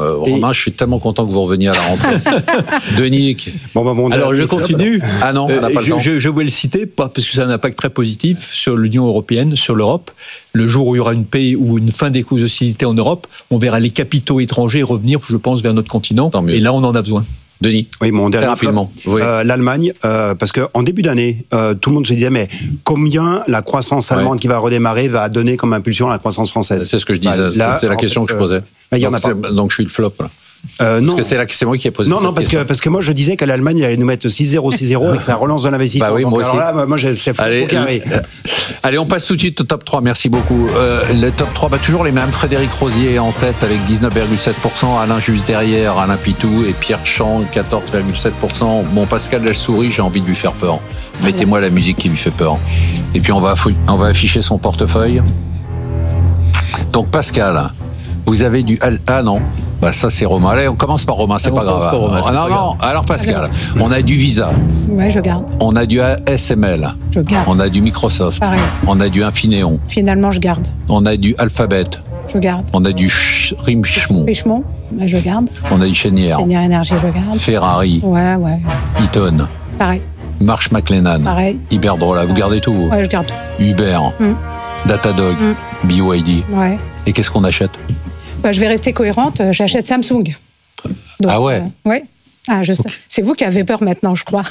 Romain, je suis tellement content que vous reveniez à la rentrée. Denis. Alors je continue. Ah non, on n'a pas le temps. Je voulais le citer, parce que ça a un impact très positif sur l'Union européenne, sur l'Europe. Le jour où il y aura une paix ou une fin des hostilités en Europe, on verra les capitaux étrangers revenir, je pense, vers notre continent. Et là, on en a besoin. Denis. Oui, mon dernier rapidement. Oui. L'Allemagne, parce qu'en début d'année, tout le monde se disait, mais combien la croissance allemande qui va redémarrer va donner comme impulsion à la croissance française? C'est ce que je disais, c'est la question que je posais. Donc je suis le flop, là. Non. Parce que c'est moi qui ai posé cette question. Parce que moi je disais que l'Allemagne allait nous mettre 6-0 avec sa relance de l'investissement. Bah oui, moi aussi. Alors là, moi c'est faux carré. Allez, on passe tout de suite au top 3, merci beaucoup. Le top 3, toujours les mêmes. Frédéric Rosier en tête avec 19,7%, Alain juste derrière, Alain Pitou et Pierre Champ, 14,7%. Bon, Pascal Lelsouris, j'ai envie de lui faire peur. Mettez-moi la musique qui lui fait peur. Et puis on va afficher son portefeuille. Donc Pascal, vous avez du... Ah non, ça c'est Romain. Allez, on commence par Romain, c'est pas grave. Non, alors Pascal, on a du Visa. Ouais, je garde. On a du ASML. Je garde. On a du Microsoft. Pareil. On a du Infineon. Finalement, je garde. On a du Alphabet. Je garde. On a du Richemont. Richemont, je garde. On a du Chenière. Chenière Énergie, je garde. Ferrari. Ouais. Eaton. Pareil. Marsh McLennan. Pareil. Iberdrola, vous gardez tout? Ouais, je garde tout. Uber. Datadog. BYD. Ouais. Et qu'est-ce qu'on achète? Je vais rester cohérente, j'achète Samsung. Donc, ah ouais ouais. Ah, je sais. C'est vous qui avez peur maintenant, je crois.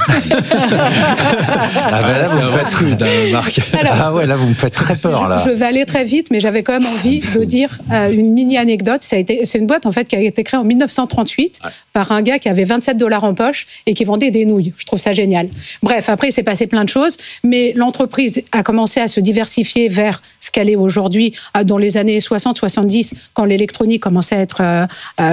Là, vous me faites Marc. Alors, là, vous me faites très peur, là. Je vais aller très vite, mais j'avais quand même envie de dire une mini-anecdote. C'est une boîte, en fait, qui a été créée en 1938 par un gars qui avait $27 en poche et qui vendait des nouilles. Je trouve ça génial. Bref, après, il s'est passé plein de choses, mais l'entreprise a commencé à se diversifier vers ce qu'elle est aujourd'hui, dans les années 60-70, quand l'électronique commençait à être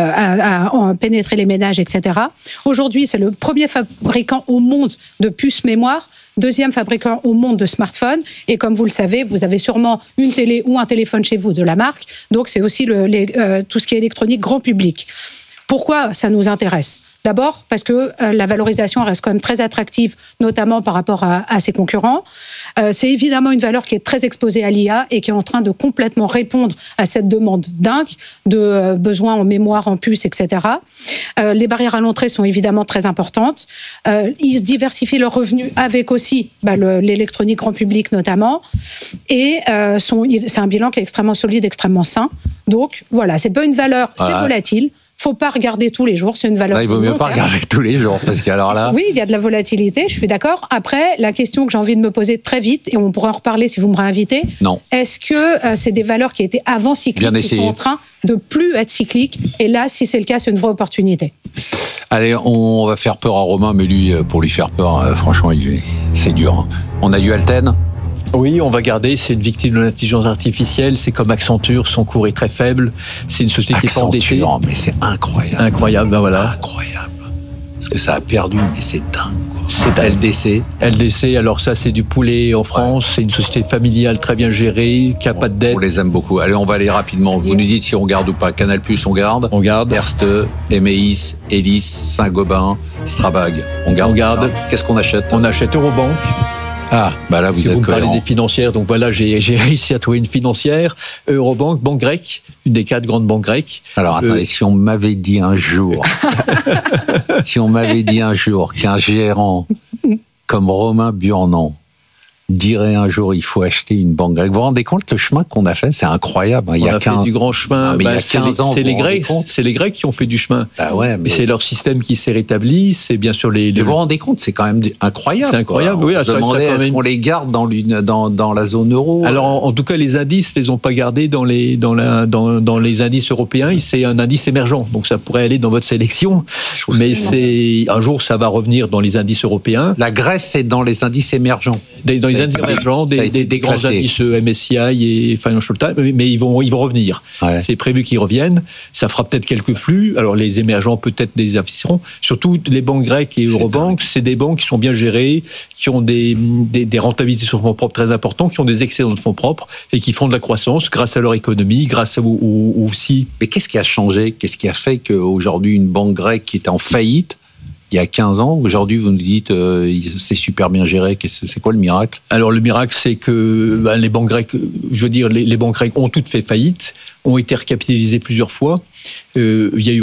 à pénétrer les ménages, etc. Aujourd'hui, c'est le premier fabricant au monde de puces mémoire, deuxième fabricant au monde de smartphones. Et comme vous le savez, vous avez sûrement une télé ou un téléphone chez vous de la marque. Donc, c'est aussi tout ce qui est électronique grand public. Pourquoi ça nous intéresse ? D'abord, parce que la valorisation reste quand même très attractive, notamment par rapport à ses concurrents. C'est évidemment une valeur qui est très exposée à l'IA et qui est en train de complètement répondre à cette demande dingue de besoins en mémoire, en puces, etc. Les barrières à l'entrée sont évidemment très importantes. Ils se diversifient leurs revenus avec aussi l'électronique grand public notamment. Et c'est un bilan qui est extrêmement solide, extrêmement sain. Donc voilà, c'est pas une valeur, c'est volatile. Faut pas regarder tous les jours, c'est une valeur. Là, il vaut mieux pas regarder tous les jours, parce que alors là... Oui, il y a de la volatilité, je suis d'accord. Après, la question que j'ai envie de me poser très vite, et on pourra en reparler si vous me réinvitez, non. Est-ce que c'est des valeurs qui étaient avant cycliques, qui sont en train de plus être cycliques? Et là, si c'est le cas, c'est une vraie opportunité. Allez, on va faire peur à Romain, mais lui, pour lui faire peur, franchement, c'est dur. On a du Alten. Oui, on va garder, c'est une victime de l'intelligence artificielle, c'est comme Accenture, son cours est très faible, c'est une société qui est endettée. Accenture, mais c'est incroyable. Incroyable, ben voilà. Incroyable. Parce que ça a perdu, mais c'est dingue. C'est dingue. LDC, alors ça c'est du poulet en France, c'est une société familiale très bien gérée, qui n'a pas de dette. On les aime beaucoup. Allez, on va aller rapidement. Vous nous dites si on garde ou pas. Canal+, on garde. On garde. Erste, Emeis, Elis, Saint-Gobain, Strabag. On garde. Qu'est-ce qu'on achète? On achète Eurobank. Ah, là, vous êtes cohérent. Vous parlez des financières, donc voilà, j'ai réussi à trouver une financière. Eurobank, banque grecque, une des 4 grandes banques grecques. Alors, attendez, si on m'avait dit un jour qu'un gérant comme Romain Burnand dirait un jour il faut acheter une banque grecque. Vous vous rendez compte le chemin qu'on a fait? C'est incroyable. On a fait du grand chemin. Il y a 15 ans, c'est les Grecs qui ont fait du chemin. Mais c'est leur système qui s'est rétabli. C'est bien sûr les... Vous vous rendez compte? C'est quand même incroyable. C'est incroyable, oui. On se demandait est-ce qu'on les garde dans la zone euro? Alors, en tout cas, les indices, les ont pas gardés dans les indices européens. C'est un indice émergent. Donc, ça pourrait aller dans votre sélection. Mais un jour, ça va revenir dans les indices européens. La Grèce, c'est dans les indices émergents. Dans les indices émergents, des grands indices MSCI et Financial Times, mais ils vont revenir. Ouais. C'est prévu qu'ils reviennent. Ça fera peut-être quelques flux. Alors les émergents peut-être des investissements. Surtout les banques grecques et Eurobank, c'est des banques qui sont bien gérées, qui ont des rentabilités sur fonds propres très importants, qui ont des excédents de fonds propres et qui font de la croissance grâce à leur économie, grâce aussi. Mais qu'est-ce qui a changé? Qu'est-ce qui a fait qu'aujourd'hui une banque grecque qui était en faillite il y a 15 ans, aujourd'hui vous nous dites c'est super bien géré, c'est quoi le miracle? Alors le miracle c'est que les banques grecques, les banques grecques ont toutes fait faillite, ont été recapitalisées plusieurs fois. Il y a eu